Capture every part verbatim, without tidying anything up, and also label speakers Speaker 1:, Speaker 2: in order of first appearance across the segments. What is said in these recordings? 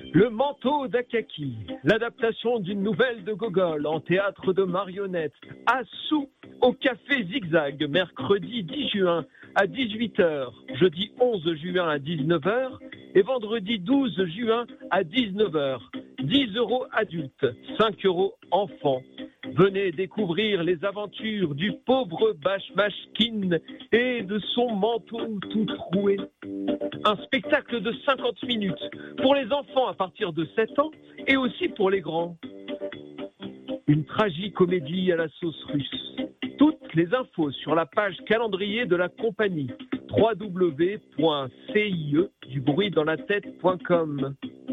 Speaker 1: Le manteau d'Akaki, l'adaptation d'une nouvelle de Gogol en théâtre de marionnettes, à Sous au Café Zigzag, mercredi dix juin à dix-huit heures, jeudi onze juin à dix-neuf heures et vendredi douze juin à dix-neuf heures. dix euros adultes, cinq euros enfants. Venez découvrir les aventures du pauvre Bashmashkin et de son manteau tout troué. Un spectacle de cinquante minutes pour les enfants à partir de sept ans et aussi pour les grands. Une tragicomédie à la sauce russe. Toutes les infos sur la page calendrier de la compagnie w w w point c i e du bruit dans la tête point com.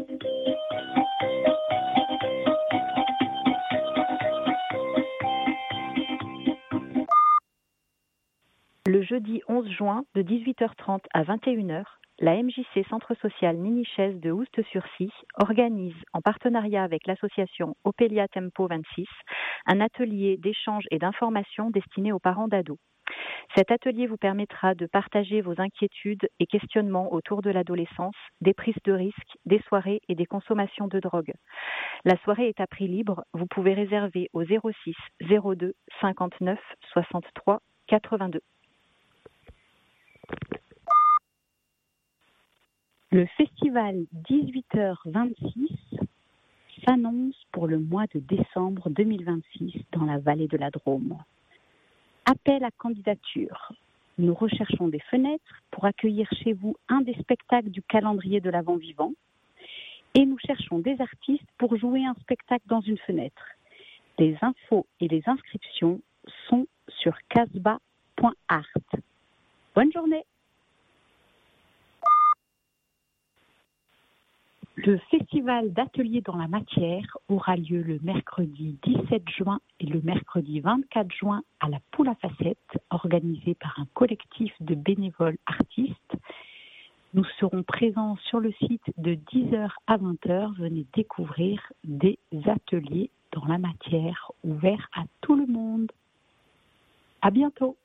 Speaker 2: Le jeudi onze juin de dix-huit heures trente à vingt et une heures, la M J C Centre Social Ninichès de Oust-sur-Scie organise, en partenariat avec l'association Opelia Tempo vingt-six, un atelier d'échange et d'information destiné aux parents d'ados. Cet atelier vous permettra de partager vos inquiétudes et questionnements autour de l'adolescence, des prises de risques, des soirées et des consommations de drogue. La soirée est à prix libre. Vous pouvez réserver au zéro six zéro deux cinquante-neuf soixante-trois quatre-vingt-deux. Le festival dix-huit heures vingt-six s'annonce pour le mois de décembre deux mille vingt-six dans la vallée de la Drôme. Appel à candidature. Nous recherchons des fenêtres pour accueillir chez vous un des spectacles du calendrier de l'Avent vivant et nous cherchons des artistes pour jouer un spectacle dans une fenêtre. Les infos et les inscriptions sont sur casbah point art. Bonne journée. Le festival d'ateliers dans la matière aura lieu le mercredi dix-sept juin et le mercredi vingt-quatre juin à la Poule à Facettes, organisé par un collectif de bénévoles artistes. Nous serons présents sur le site de dix heures à vingt heures. Venez découvrir des ateliers dans la matière ouverts à tout le monde. À bientôt.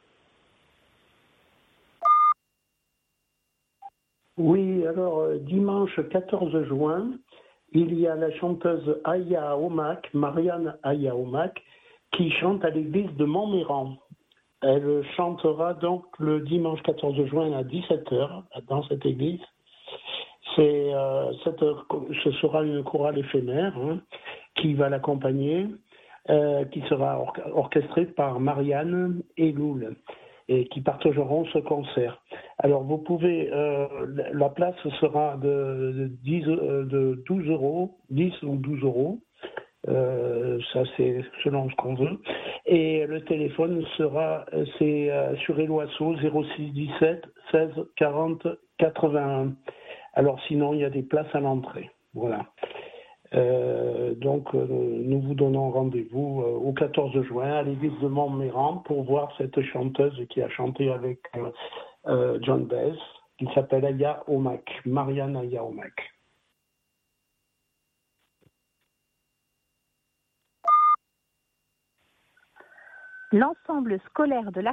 Speaker 3: Oui, alors euh, dimanche quatorze juin, il y a la chanteuse Aya Omak, Marianne Aya Omak, qui chante à l'église de Montméran. Elle chantera donc le dimanche quatorze juin à dix-sept heures dans cette église. C'est, euh, cette, ce sera une chorale éphémère hein, qui va l'accompagner, euh, qui sera or- orchestrée par Marianne et Loul, et qui partageront ce concert. Alors vous pouvez, euh, la place sera de, de, dix, de douze euros, dix ou douze euros, euh, ça c'est selon ce qu'on veut. Et le téléphone sera, c'est euh, sur Éloisseau, zéro six dix-sept seize quarante quatre-vingt-un. Alors sinon il y a des places à l'entrée, voilà. Euh, donc euh, nous vous donnons rendez-vous euh, au quatorze juin à l'église de Montméran pour voir cette chanteuse qui a chanté avec euh, euh, John Baez, qui s'appelle Aya Omak, Marianne Aya Omak.
Speaker 2: L'ensemble scolaire de la